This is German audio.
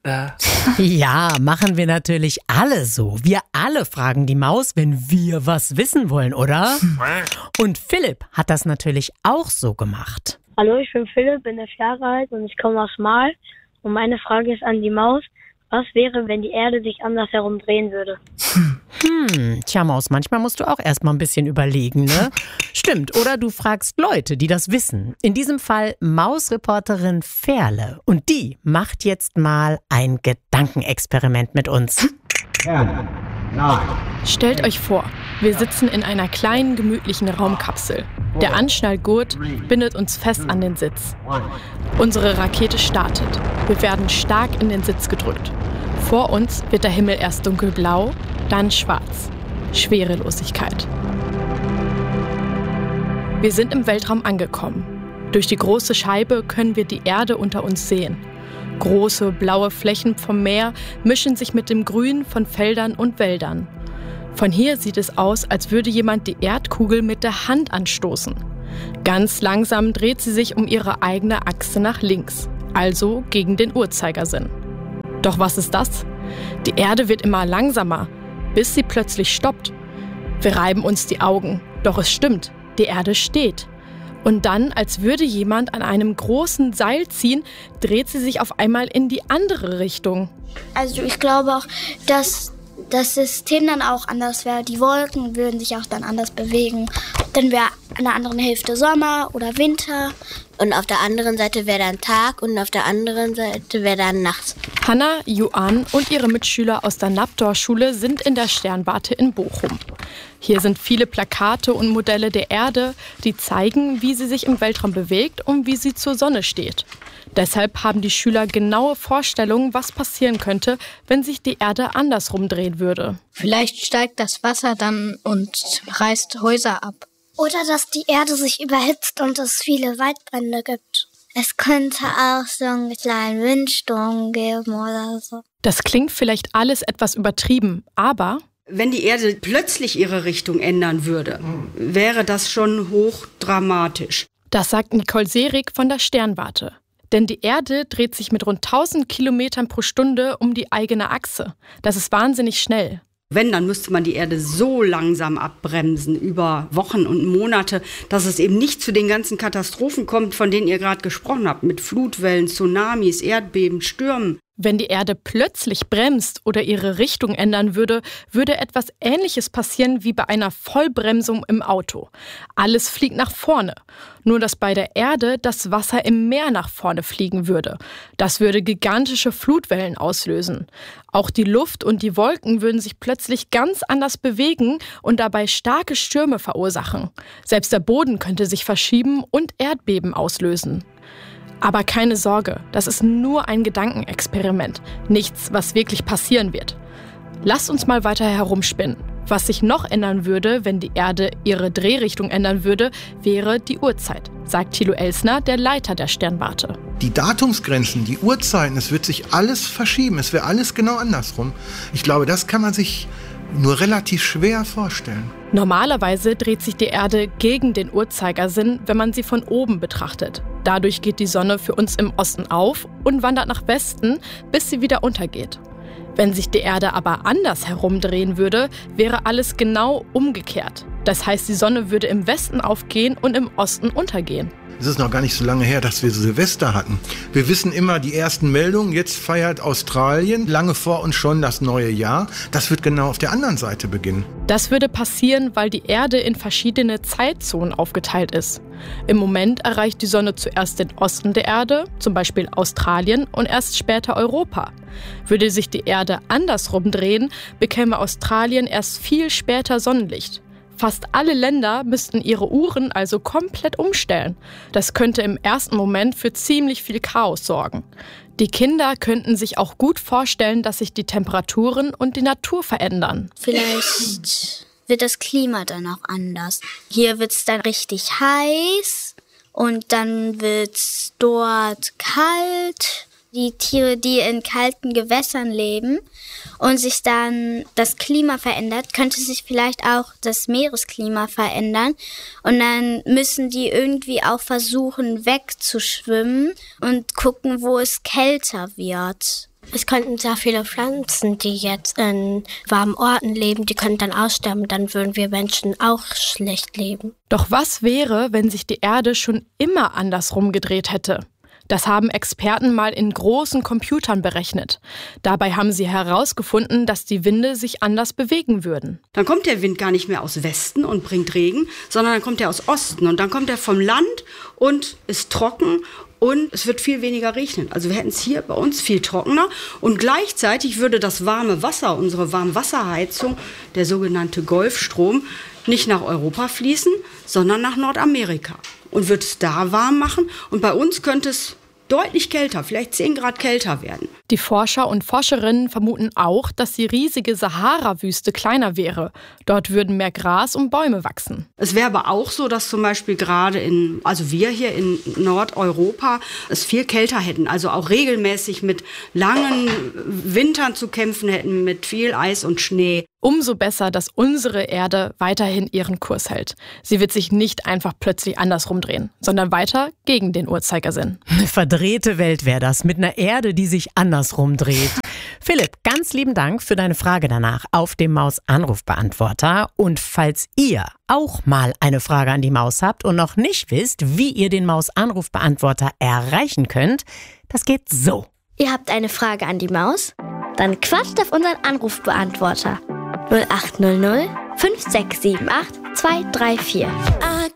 Ja, machen wir natürlich alle so. Wir alle fragen die Maus, wenn wir was wissen wollen, oder? Und Philipp hat das natürlich auch so gemacht. Hallo, ich bin Philipp, bin 11 Jahre alt und ich komme aus Marl. Und meine Frage ist an die Maus, was wäre, wenn die Erde sich anders herum drehen würde? Tja, Maus, manchmal musst du auch erstmal ein bisschen überlegen, ne? Stimmt, oder du fragst Leute, die das wissen. In diesem Fall Mausreporterin Ferle. Und die macht jetzt mal ein Gedankenexperiment mit uns. 10, 9. Stellt euch vor, wir sitzen in einer kleinen, gemütlichen Raumkapsel. Der Anschnallgurt bindet uns fest an den Sitz. Unsere Rakete startet. Wir werden stark in den Sitz gedrückt. Vor uns wird der Himmel erst dunkelblau, dann schwarz. Schwerelosigkeit. Wir sind im Weltraum angekommen. Durch die große Scheibe können wir die Erde unter uns sehen. Große, blaue Flächen vom Meer mischen sich mit dem Grün von Feldern und Wäldern. Von hier sieht es aus, als würde jemand die Erdkugel mit der Hand anstoßen. Ganz langsam dreht sie sich um ihre eigene Achse nach links, also gegen den Uhrzeigersinn. Doch was ist das? Die Erde wird immer langsamer, bis sie plötzlich stoppt. Wir reiben uns die Augen, doch es stimmt, die Erde steht. Und dann, als würde jemand an einem großen Seil ziehen, dreht sie sich auf einmal in die andere Richtung. Also ich glaube auch, dass das System dann auch anders wäre. Die Wolken würden sich auch dann anders bewegen. Dann wäre an der anderen Hälfte Sommer oder Winter. Und auf der anderen Seite wäre dann Tag und auf der anderen Seite wäre dann Nacht. Hanna, Juan und ihre Mitschüler aus der Nabdor-Schule sind in der Sternwarte in Bochum. Hier sind viele Plakate und Modelle der Erde, die zeigen, wie sie sich im Weltraum bewegt und wie sie zur Sonne steht. Deshalb haben die Schüler genaue Vorstellungen, was passieren könnte, wenn sich die Erde andersrum drehen würde. Vielleicht steigt das Wasser dann und reißt Häuser ab. Oder dass die Erde sich überhitzt und es viele Waldbrände gibt. Es könnte auch so einen kleinen Windsturm geben oder so. Das klingt vielleicht alles etwas übertrieben, aber wenn die Erde plötzlich ihre Richtung ändern würde, wäre das schon hochdramatisch. Das sagt Nicole Serig von der Sternwarte. Denn die Erde dreht sich mit rund 1000 Kilometern pro Stunde um die eigene Achse. Das ist wahnsinnig schnell. Wenn, dann müsste man die Erde so langsam abbremsen über Wochen und Monate, dass es eben nicht zu den ganzen Katastrophen kommt, von denen ihr gerade gesprochen habt, mit Flutwellen, Tsunamis, Erdbeben, Stürmen. Wenn die Erde plötzlich bremst oder ihre Richtung ändern würde, würde etwas Ähnliches passieren wie bei einer Vollbremsung im Auto. Alles fliegt nach vorne. Nur dass bei der Erde das Wasser im Meer nach vorne fliegen würde. Das würde gigantische Flutwellen auslösen. Auch die Luft und die Wolken würden sich plötzlich ganz anders bewegen und dabei starke Stürme verursachen. Selbst der Boden könnte sich verschieben und Erdbeben auslösen. Aber keine Sorge, das ist nur ein Gedankenexperiment. Nichts, was wirklich passieren wird. Lasst uns mal weiter herumspinnen. Was sich noch ändern würde, wenn die Erde ihre Drehrichtung ändern würde, wäre die Uhrzeit, sagt Thilo Elsner, der Leiter der Sternwarte. Die Datumsgrenzen, die Uhrzeiten, es wird sich alles verschieben. Es wäre alles genau andersrum. Ich glaube, das kann man sich nur relativ schwer vorstellen. Normalerweise dreht sich die Erde gegen den Uhrzeigersinn, wenn man sie von oben betrachtet. Dadurch geht die Sonne für uns im Osten auf und wandert nach Westen, bis sie wieder untergeht. Wenn sich die Erde aber anders herumdrehen würde, wäre alles genau umgekehrt. Das heißt, die Sonne würde im Westen aufgehen und im Osten untergehen. Es ist noch gar nicht so lange her, dass wir Silvester hatten. Wir wissen immer die ersten Meldungen, jetzt feiert Australien lange vor uns schon das neue Jahr. Das wird genau auf der anderen Seite beginnen. Das würde passieren, weil die Erde in verschiedene Zeitzonen aufgeteilt ist. Im Moment erreicht die Sonne zuerst den Osten der Erde, zum Beispiel Australien, und erst später Europa. Würde sich die Erde andersrum drehen, bekäme Australien erst viel später Sonnenlicht. Fast alle Länder müssten ihre Uhren also komplett umstellen. Das könnte im ersten Moment für ziemlich viel Chaos sorgen. Die Kinder könnten sich auch gut vorstellen, dass sich die Temperaturen und die Natur verändern. Vielleicht wird das Klima dann auch anders. Hier wird es dann richtig heiß und dann wird es dort kalt. Die Tiere, die in kalten Gewässern leben und sich dann das Klima verändert, könnte sich vielleicht auch das Meeresklima verändern. Und dann müssen die irgendwie auch versuchen, wegzuschwimmen und gucken, wo es kälter wird. Es könnten sehr viele Pflanzen, die jetzt in warmen Orten leben, die könnten dann aussterben. Dann würden wir Menschen auch schlecht leben. Doch was wäre, wenn sich die Erde schon immer andersrum gedreht hätte? Das haben Experten mal in großen Computern berechnet. Dabei haben sie herausgefunden, dass die Winde sich anders bewegen würden. Dann kommt der Wind gar nicht mehr aus Westen und bringt Regen, sondern dann kommt er aus Osten. Und dann kommt er vom Land und ist trocken und es wird viel weniger regnen. Also wir hätten es hier bei uns viel trockener. Und gleichzeitig würde das warme Wasser, unsere Warmwasserheizung, der sogenannte Golfstrom, nicht nach Europa fließen, sondern nach Nordamerika. Und wird es da warm machen. Und bei uns könnte es deutlich kälter, vielleicht 10 Grad kälter werden. Die Forscher und Forscherinnen vermuten auch, dass die riesige Sahara-Wüste kleiner wäre. Dort würden mehr Gras und Bäume wachsen. Es wäre aber auch so, dass zum Beispiel gerade wir hier in Nordeuropa es viel kälter hätten. Also auch regelmäßig mit langen Wintern zu kämpfen hätten, mit viel Eis und Schnee. Umso besser, dass unsere Erde weiterhin ihren Kurs hält. Sie wird sich nicht einfach plötzlich andersrum drehen, sondern weiter gegen den Uhrzeigersinn. Eine verdrehte Welt wäre das, mit einer Erde, die sich andersrum dreht. Philipp, ganz lieben Dank für deine Frage danach auf dem Maus-Anrufbeantworter. Und falls ihr auch mal eine Frage an die Maus habt und noch nicht wisst, wie ihr den Maus-Anrufbeantworter erreichen könnt, das geht so. Ihr habt eine Frage an die Maus? Dann quatscht auf unseren Anrufbeantworter. 0800 5678 234.